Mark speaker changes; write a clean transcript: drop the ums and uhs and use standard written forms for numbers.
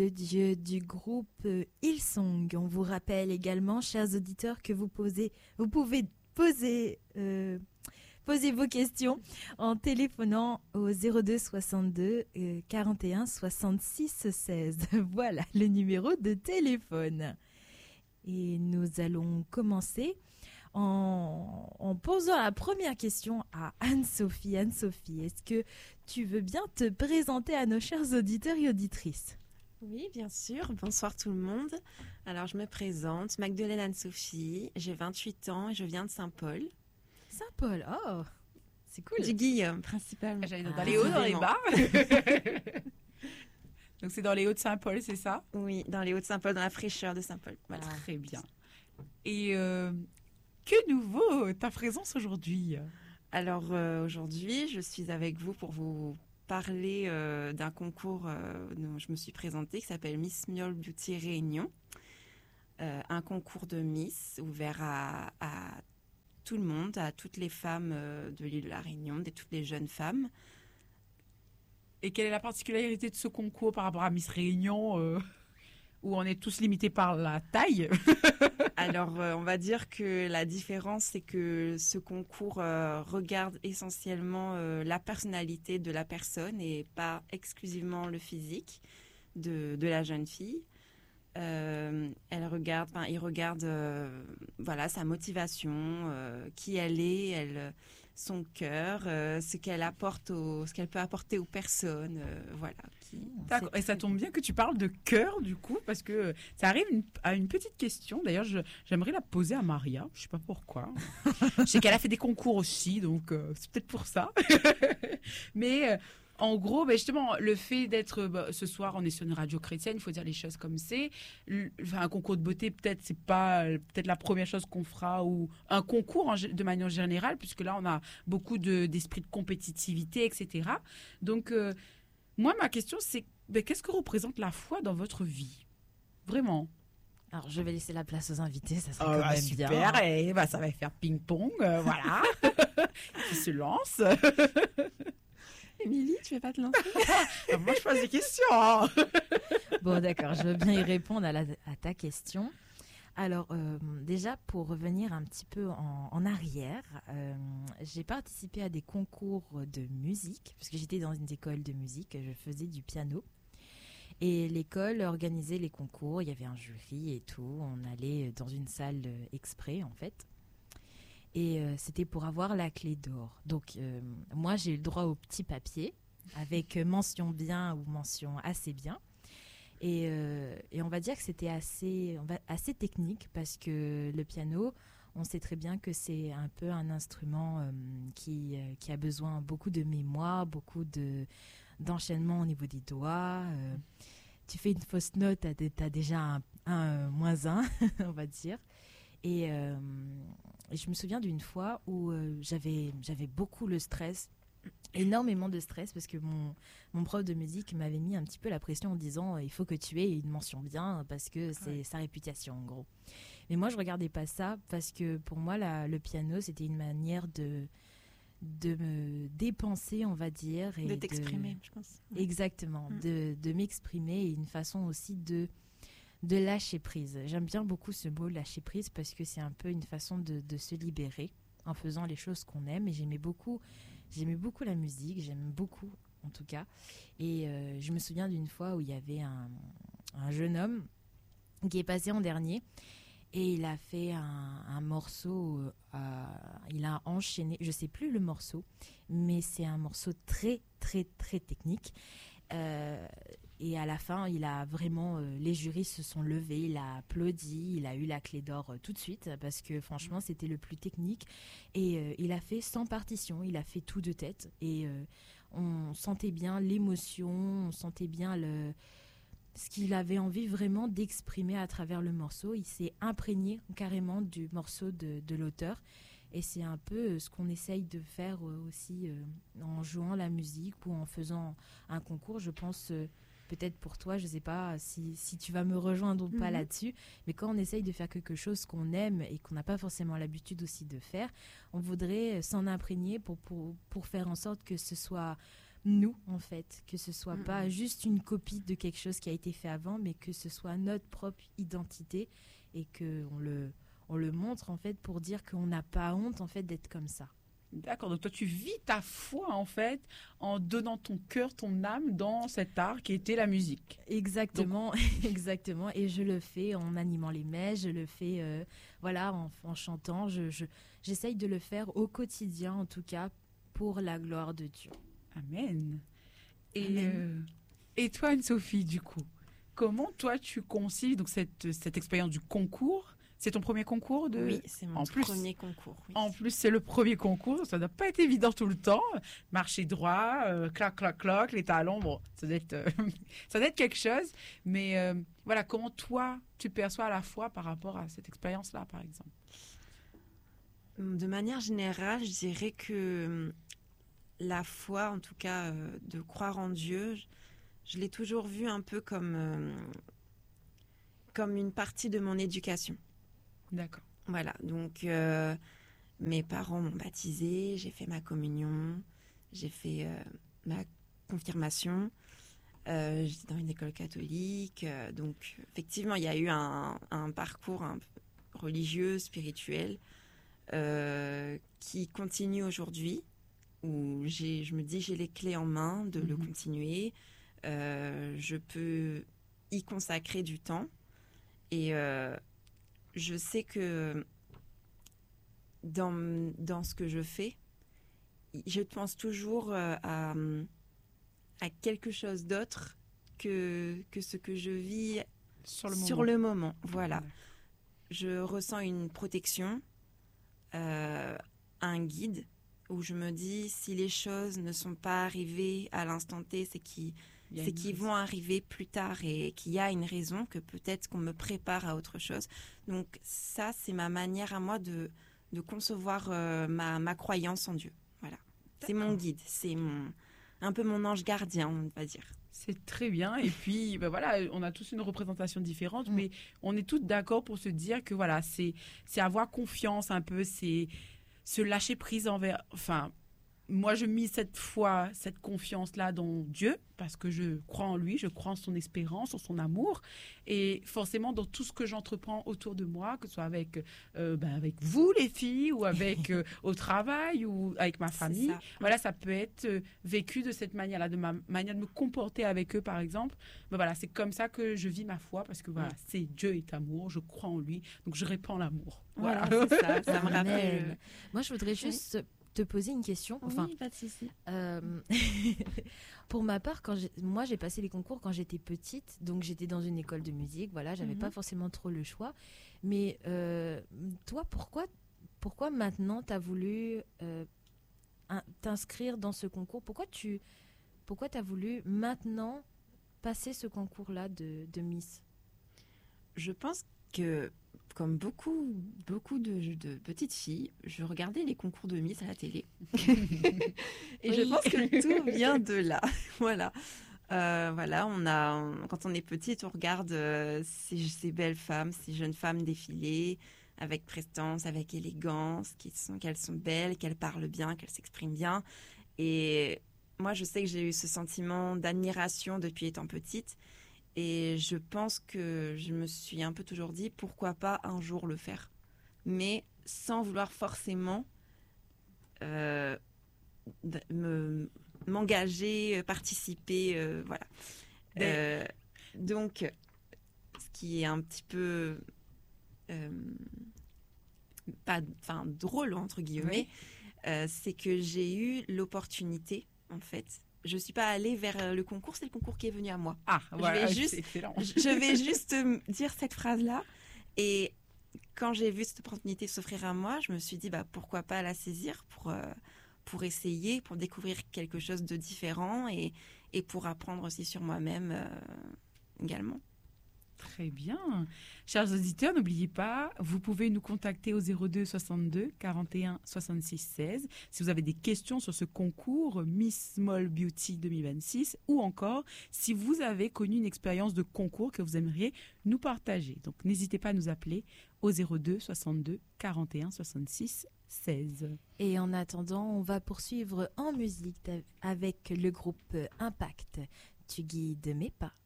Speaker 1: Dieu du groupe Hillsong. On vous rappelle également, chers auditeurs, que vous pouvez poser vos questions en téléphonant au 02 62 41 66 16. Voilà le numéro de téléphone. Et nous allons commencer en posant la première question à Anne-Sophie. Anne-Sophie, est-ce que tu veux bien te présenter à nos chers auditeurs et auditrices ?
Speaker 2: Oui, bien sûr. Bonsoir tout le monde. Alors, je me présente, Magdeleine Anne-Sophie, j'ai 28 ans et je viens de Saint-Paul.
Speaker 1: Saint-Paul, oh, c'est cool.
Speaker 2: Du Guillaume, principalement.
Speaker 3: J'allais dans les hauts, dans les bas. Donc, c'est dans les hauts de Saint-Paul, c'est ça ?
Speaker 2: Oui, dans les hauts de Saint-Paul, dans la fraîcheur de Saint-Paul. Voilà.
Speaker 3: Très bien. Et que nouveau ta présence aujourd'hui ?
Speaker 2: Alors, aujourd'hui, je suis avec vous pour vous parler d'un concours dont je me suis présentée qui s'appelle Miss Miol Beauty Réunion. Un concours de Miss ouvert à tout le monde, à toutes les femmes de l'île de la Réunion, toutes les jeunes femmes.
Speaker 3: Et quelle est la particularité de ce concours par rapport à Miss Réunion où on est tous limités par la taille ?
Speaker 2: Alors, on va dire que la différence, c'est que ce concours regarde essentiellement la personnalité de la personne et pas exclusivement le physique de la jeune fille. Il regarde voilà, sa motivation, qui elle est, son cœur, ce qu'elle peut apporter aux personnes, voilà.
Speaker 3: D'accord. Et ça tombe bien que tu parles de cœur du coup, parce que ça arrive à une petite question. D'ailleurs, j'aimerais la poser à Maria. Je sais pas pourquoi. Je sais qu'elle a fait des concours aussi, donc c'est peut-être pour ça. Mais en gros, justement, le fait d'être ce soir, on est sur une radio chrétienne, il faut dire les choses comme c'est. Un concours de beauté, peut-être c'est pas la première chose qu'on fera, ou un concours de manière générale, puisque là on a beaucoup d'esprit de compétitivité, etc. Donc moi, ma question, c'est qu'est-ce que représente la foi dans votre vie ? Vraiment.
Speaker 1: Alors, je vais laisser la place aux invités, ça serait quand même
Speaker 3: super,
Speaker 1: bien.
Speaker 3: Super, et ça va faire ping-pong, voilà. Qui se lance.
Speaker 2: Émilie, tu veux pas te lancer ?
Speaker 3: Moi, je pose des questions. Hein.
Speaker 1: Bon, d'accord, je veux bien y répondre à ta question. Alors, déjà, pour revenir un petit peu en arrière, j'ai participé à des concours de musique, parce que j'étais dans une école de musique, je faisais du piano. Et l'école organisait les concours, il y avait un jury et tout, on allait dans une salle exprès, en fait. Et c'était pour avoir la clé d'or. Donc, moi, j'ai eu le droit au petit papier, avec mention bien ou mention assez bien. Et on va dire que c'était assez technique parce que le piano, on sait très bien que c'est un peu un instrument qui a besoin beaucoup de mémoire, beaucoup d'enchaînement au niveau des doigts. Tu fais une fausse note, t'as déjà un moins un, on va dire. Et je me souviens d'une fois où j'avais beaucoup le stress. Énormément de stress parce que mon prof de musique m'avait mis un petit peu la pression en disant il faut que tu aies une mention bien parce que c'est sa réputation en gros. Mais moi je regardais pas ça parce que pour moi le piano c'était une manière de me dépenser on va dire et
Speaker 2: de t'exprimer je pense.
Speaker 1: Exactement, de m'exprimer et une façon aussi de lâcher prise. J'aime bien beaucoup ce mot lâcher prise parce que c'est un peu une façon de se libérer en faisant les choses qu'on aime et j'aimais beaucoup la musique, j'aime beaucoup en tout cas. Et je me souviens d'une fois où il y avait un jeune homme qui est passé en dernier et il a fait un morceau, il a enchaîné, je sais plus le morceau, mais c'est un morceau très très très technique. Et à la fin, il a vraiment, les jurys se sont levés, il a applaudi, il a eu la clé d'or tout de suite parce que franchement, c'était le plus technique. Et il a fait sans partition, il a fait tout de tête. Et on sentait bien l'émotion, on sentait bien ce qu'il avait envie vraiment d'exprimer à travers le morceau. Il s'est imprégné carrément du morceau de l'auteur. Et c'est un peu ce qu'on essaye de faire aussi en jouant la musique ou en faisant un concours. Je pense, peut-être pour toi, je ne sais pas si tu vas me rejoindre ou pas là-dessus, mais quand on essaye de faire quelque chose qu'on aime et qu'on n'a pas forcément l'habitude aussi de faire, on voudrait s'en imprégner pour faire en sorte que ce soit nous, en fait, que ce soit pas juste une copie de quelque chose qui a été fait avant, mais que ce soit notre propre identité et qu'on le montre, en fait, pour dire qu'on n'a pas honte, en fait, d'être comme ça.
Speaker 3: D'accord, donc toi tu vis ta foi en fait en donnant ton cœur, ton âme dans cet art qui était la musique.
Speaker 1: Exactement, exactement. Et je le fais en animant les messes, je le fais en chantant. J'essaye de le faire au quotidien, en tout cas, pour la gloire de Dieu.
Speaker 3: Amen.
Speaker 1: Amen.
Speaker 3: Et toi Anne-Sophie, du coup, comment toi tu concilies donc cette expérience du concours? C'est ton premier concours de...
Speaker 2: Oui, c'est mon premier concours. Oui.
Speaker 3: En plus, c'est le premier concours. Ça n'a pas été évident tout le temps. Marcher droit, clac, clac, clac, les talons. Bon, ça doit être quelque chose. Mais voilà, comment toi, tu perçois la foi par rapport à cette expérience-là, par exemple?
Speaker 2: De manière générale, je dirais que la foi, en tout cas, de croire en Dieu, je l'ai toujours vue un peu comme une partie de mon éducation.
Speaker 3: D'accord.
Speaker 2: Voilà, donc mes parents m'ont baptisée, j'ai fait ma communion, j'ai fait ma confirmation, j'étais dans une école catholique, donc effectivement il y a eu un parcours religieux, spirituel, qui continue aujourd'hui, où je me dis j'ai les clés en main de le continuer, je peux y consacrer du temps et je sais que dans ce que je fais, je pense toujours à quelque chose d'autre que ce que je vis sur le moment. Voilà. Ouais. Je ressens une protection, un guide, où je me dis si les choses ne sont pas arrivées à l'instant T, c'est qu'ils vont arriver plus tard et qu'il y a une raison, que peut-être qu'on me prépare à autre chose. Donc ça, c'est ma manière à moi de concevoir ma croyance en Dieu. Voilà. C'est mon guide, c'est un peu mon ange gardien, on va dire.
Speaker 3: C'est très bien. Et puis, voilà, on a tous une représentation différente, mais on est tous d'accord pour se dire que voilà, c'est avoir confiance un peu, c'est se lâcher prise envers... Enfin, moi, je mise cette foi, cette confiance-là dans Dieu, parce que je crois en lui, je crois en son espérance, en son amour. Et forcément, dans tout ce que j'entreprends autour de moi, que ce soit avec vous, les filles, ou avec au travail, ou avec ma famille, voilà, ça peut être vécu de cette manière-là, de ma manière de me comporter avec eux, par exemple. Mais voilà, c'est comme ça que je vis ma foi, parce que voilà, c'est Dieu est amour, je crois en lui, donc je répands l'amour.
Speaker 2: Voilà, c'est ça, ça me rappelle.
Speaker 1: Moi, je voudrais juste... te poser une question. Enfin,
Speaker 2: oui, pas de souci.
Speaker 1: Pour ma part, moi j'ai passé les concours quand j'étais petite, donc j'étais dans une école de musique, voilà, j'avais pas forcément trop le choix. Mais toi, pourquoi maintenant tu as voulu t'inscrire dans ce concours? Pourquoi tu as voulu maintenant passer ce concours-là de Miss?
Speaker 2: Je pense que comme beaucoup de petites filles, je regardais les concours de Miss à la télé. Et je pense que tout vient de là. Voilà. Quand on est petite, on regarde ces belles femmes, ces jeunes femmes défiler avec prestance, avec élégance, qu'elles sont belles, qu'elles parlent bien, qu'elles s'expriment bien. Et moi, je sais que j'ai eu ce sentiment d'admiration depuis étant petite. Et je pense que je me suis un peu toujours dit, pourquoi pas un jour le faire, mais sans vouloir forcément m'engager, participer, voilà. Donc, ce qui est un petit peu drôle, entre guillemets, c'est que j'ai eu l'opportunité, en fait. Je ne suis pas allée vers le concours, c'est le concours qui est venu à moi.
Speaker 3: Ah, voilà, c'est excellent.
Speaker 2: Je vais juste dire cette phrase-là. Et quand j'ai vu cette opportunité s'offrir à moi, je me suis dit, pourquoi pas la saisir pour essayer, pour découvrir quelque chose de différent et pour apprendre aussi sur moi-même également.
Speaker 3: Très bien. Chers auditeurs, n'oubliez pas, vous pouvez nous contacter au 02 62 41 66 16 si vous avez des questions sur ce concours Miss Small Beauty 2026 ou encore si vous avez connu une expérience de concours que vous aimeriez nous partager. Donc n'hésitez pas à nous appeler au 02 62 41 66 16.
Speaker 1: Et en attendant, on va poursuivre en musique avec le groupe Impact. Tu guides mes pas.